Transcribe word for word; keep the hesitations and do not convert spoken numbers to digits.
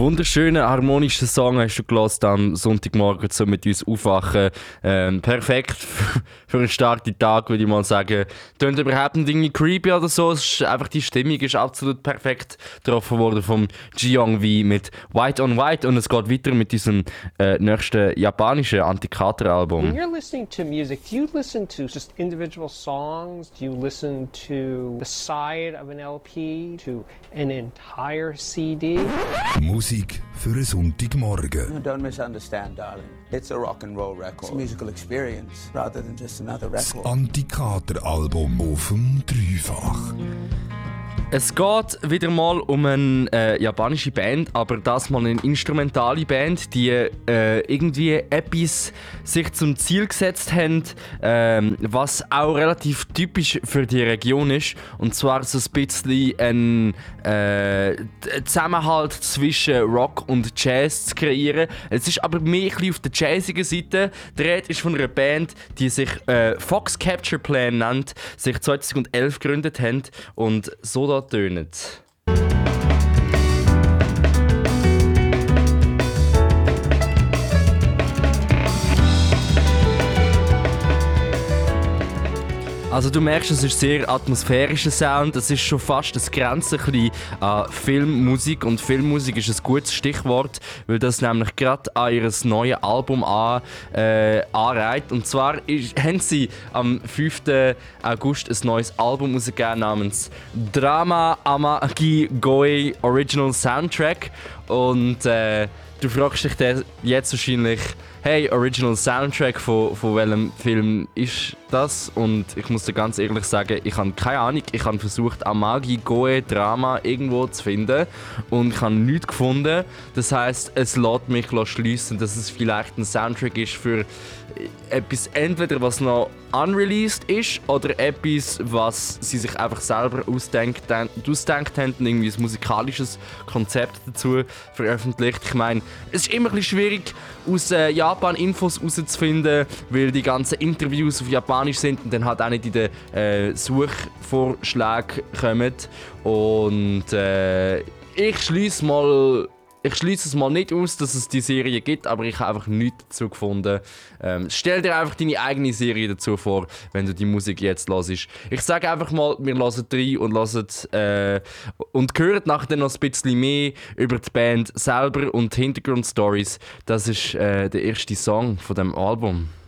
wunderschönen, harmonischen Song hast du gehört am Sonntagmorgen, so mit uns aufwachen. Ähm, perfekt für einen starken Tag, würde ich mal sagen. Tönt überhaupt nicht irgendwie creepy oder so. Es ist einfach, die Stimmung ist absolut perfekt getroffen worden vom Ji-Young-V mit White on White. Und es geht weiter mit diesem äh, nächsten japanischen Antikater-Album. When you're listening to music, do you listen to just individual songs? Do you listen to the side of an L P? To an entire C D? Musik für einen Sonntagmorgen. Don't misunderstand, darling. It's a rock and roll record. It's a musical experience rather than just another Das record. Antikater-Album auf dem Dreifach. Es geht wieder mal um eine äh, japanische Band, aber das mal eine instrumentale Band, die äh, irgendwie etwas sich zum Ziel gesetzt haben, ähm, was auch relativ typisch für die Region ist. Und zwar so ein bisschen ein äh, Zusammenhalt zwischen Rock und Jazz zu kreieren. Es ist aber mehr ein bisschen auf der jazzigen Seite. Die Rede ist von einer Band, die sich äh, Fox Capture Plan nennt, sich zweitausendelf gegründet haben und so da tönet. Also du merkst, es ist sehr atmosphärischer Sound, es ist schon fast das Grenze an Filmmusik und Filmmusik ist ein gutes Stichwort, weil das nämlich gerade an ihr neues Album an, äh, anreiht. Und zwar ist, haben sie am fünften August ein neues Album rausgegeben namens Drama Amagi Goe Original Soundtrack und äh, du fragst dich jetzt wahrscheinlich, hey, Original Soundtrack von, von welchem Film ist das? Und ich muss dir ganz ehrlich sagen, ich habe keine Ahnung. Ich habe versucht, Amagi Goe Drama irgendwo zu finden und ich habe nichts gefunden. Das heisst, es lässt mich schliessen, dass es vielleicht ein Soundtrack ist für etwas, entweder was noch unreleased ist oder etwas, was sie sich einfach selber ausdenkt, ausdenkt haben und irgendwie ein musikalisches Konzept dazu veröffentlicht. Ich meine, es ist immer ein bisschen schwierig, aus äh, Japan Infos herauszufinden, weil die ganzen Interviews auf Japanisch sind und dann halt auch nicht in den äh, Suchvorschlägen kommen. Und äh, ich schließe mal Ich schließe es mal nicht aus, dass es die Serie gibt, aber ich habe einfach nichts dazu gefunden. Ähm, stell dir einfach deine eigene Serie dazu vor, wenn du die Musik jetzt hörst. Ich sage einfach mal, wir hören rein und hören äh, und hören nachher noch ein bisschen mehr über die Band selber und die Hintergrundstories. Das ist äh, der erste Song von dem Album.